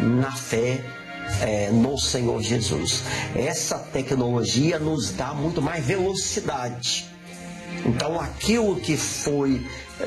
na fé no Senhor Jesus. Essa tecnologia nos dá muito mais velocidade. Então, aquilo que foi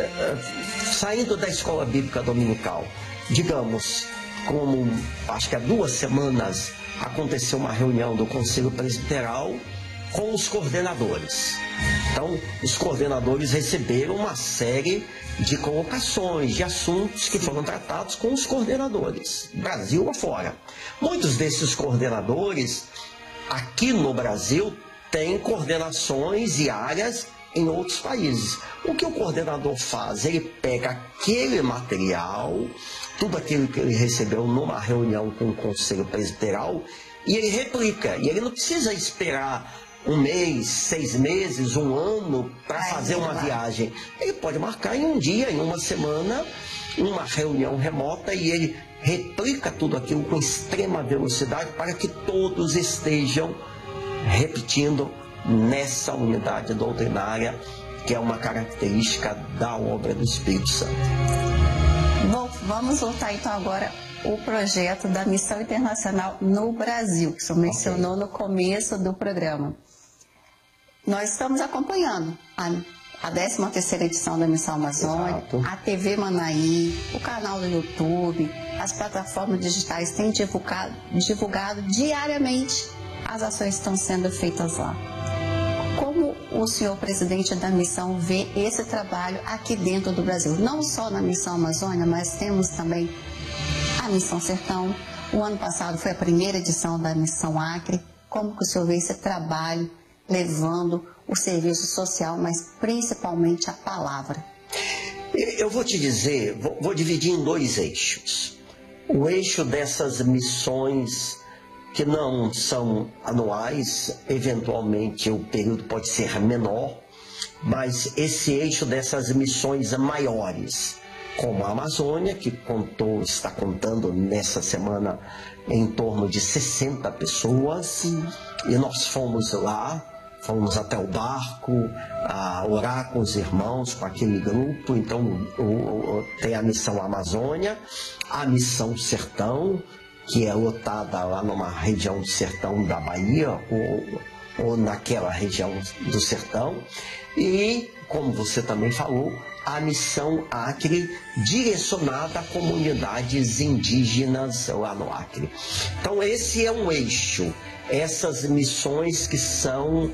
saindo da escola bíblica dominical, digamos, como acho que há 2 semanas aconteceu uma reunião do Conselho Presbiteral com os coordenadores. Então, os coordenadores receberam uma série de colocações, de assuntos que foram tratados com os coordenadores, Brasil afora. Muitos desses coordenadores, aqui no Brasil, têm coordenações e áreas em outros países. O que o coordenador faz? Ele pega aquele material, tudo aquilo que ele recebeu numa reunião com o Conselho Presbiteral, e ele replica. E ele não precisa esperar 1 mês, 6 meses, 1 ano para fazer uma viagem. Ele pode marcar em um dia, em 1 semana, uma reunião remota, e ele replica tudo aquilo com extrema velocidade para que todos estejam repetindo nessa unidade doutrinária, que é uma característica da obra do Espírito Santo. Bom, vamos voltar então agora ao projeto da Missão Internacional no Brasil, que o senhor mencionou no começo do programa. Nós estamos acompanhando a 13ª edição da Missão Amazônia, a TV Manaí, o canal do YouTube, as plataformas digitais têm divulgado diariamente as ações que estão sendo feitas lá. Como o senhor presidente da missão vê esse trabalho aqui dentro do Brasil? Não só na Missão Amazônia, mas temos também a Missão Sertão. O ano passado foi a 1ª edição da Missão Acre. Como que o senhor vê esse trabalho levando o serviço social, mas principalmente a palavra? Eu vou te dizer, vou dividir em 2 eixos. O eixo dessas missões que não são anuais, eventualmente o período pode ser menor, mas esse eixo dessas missões maiores, como a Amazônia, que está contando nessa semana em torno de 60 pessoas, e nós fomos lá, fomos até o barco, a orar com os irmãos, com aquele grupo. Então tem a missão Amazônia, a missão Sertão, que é lotada lá numa região do sertão da Bahia, ou naquela região do sertão, e, como você também falou, a missão Acre, direcionada a comunidades indígenas lá no Acre. Então esse é um eixo, essas missões que são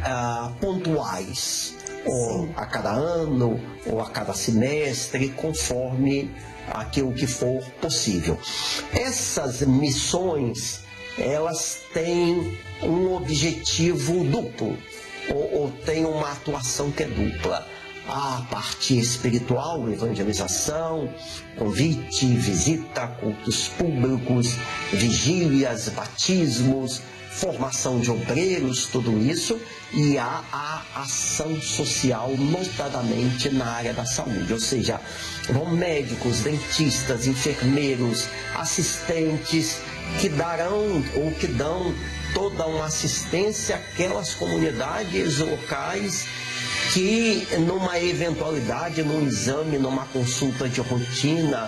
pontuais, ou a cada ano, ou a cada semestre, conforme aquilo que for possível. Essas missões, elas têm um objetivo duplo, ou têm uma atuação que é dupla. A parte espiritual, evangelização, convite, visita, cultos públicos, vigílias, batismos, formação de obreiros, tudo isso, e há a ação social, notadamente na área da saúde, ou seja, vão médicos, dentistas, enfermeiros, assistentes, que darão ou que dão toda uma assistência àquelas comunidades locais que, numa eventualidade, num exame, numa consulta de rotina,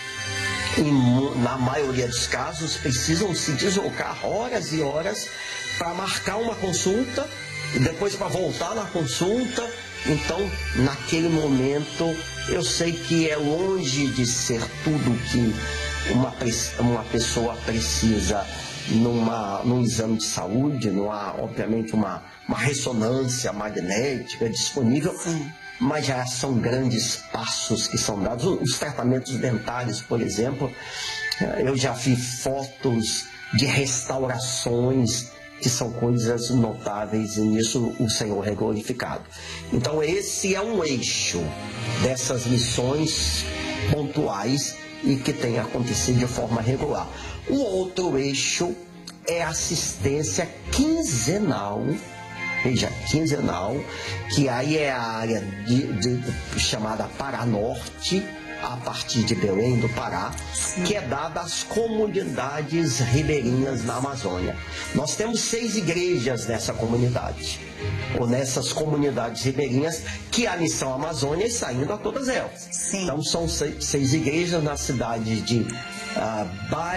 na maioria dos casos, precisam se deslocar horas e horas para marcar uma consulta e depois para voltar na consulta. Então, naquele momento, eu sei que é longe de ser tudo que uma pessoa precisa num exame de saúde, não há, obviamente, uma ressonância magnética disponível. Sim. Mas já são grandes passos que são dados. Os tratamentos dentários, por exemplo, eu já vi fotos de restaurações que são coisas notáveis, e nisso o Senhor é glorificado. Então esse é um eixo dessas missões pontuais e que tem acontecido de forma regular. O outro eixo é assistência quinzenal, veja, quinzenal, que aí é a área chamada Paranorte, a partir de Belém do Pará, que é dada às comunidades ribeirinhas na Amazônia. Nós temos 6 igrejas nessa comunidade, ou nessas comunidades ribeirinhas, que a Missão Amazônia está indo a todas elas. Sim. Então são 6 igrejas na cidade de